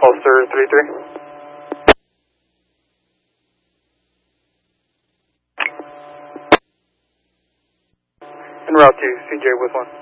Ulster 3-3. En route to CJ with 1.